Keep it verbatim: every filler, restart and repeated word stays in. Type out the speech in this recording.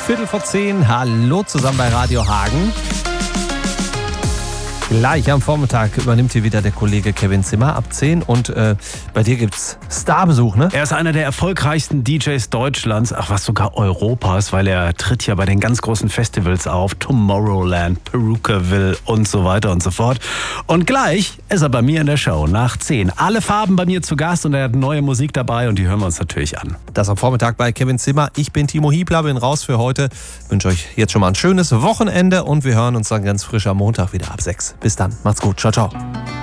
Viertel vor zehn. Hallo zusammen bei Radio Hagen. Gleich am Vormittag übernimmt hier wieder der Kollege Kevin Zimmer ab zehn und äh, bei dir gibt's Starbesuch, ne? Er ist einer der erfolgreichsten D Js Deutschlands, ach was sogar Europas, weil er tritt ja bei den ganz großen Festivals auf, Tomorrowland, Perukaville und so weiter und so fort. Und gleich ist er bei mir in der Show nach zehn. Alle Farben bei mir zu Gast und er hat neue Musik dabei und die hören wir uns natürlich an. Das am Vormittag bei Kevin Zimmer. Ich bin Timo Hiebler, bin raus für heute. Wünsche euch jetzt schon mal ein schönes Wochenende und wir hören uns dann ganz frisch am Montag wieder ab sechs. Bis dann, macht's gut, ciao, ciao.